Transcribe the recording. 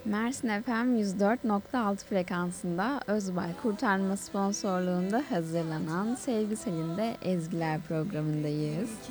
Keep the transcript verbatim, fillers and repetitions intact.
Mersin F M yüz dört nokta altı frekansında Özbay Kurtarma sponsorluğunda hazırlanan Sevgi Selin'de Ezgiler programındayız.